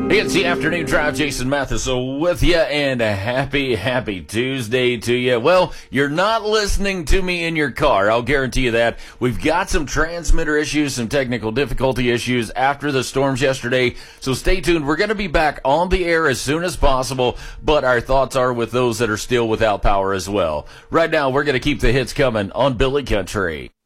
It's the afternoon drive. Jason Mathis with you, and a happy Tuesday to you. Well, you're not listening to me in your car. I'll guarantee you that. We've got some transmitter issues, some technical difficulty issues after the storms yesterday. So stay tuned. We're going to be back on the air as soon as possible, but our thoughts are with those that are still without power as well. Right now, we're going to keep the hits coming on Billy Country.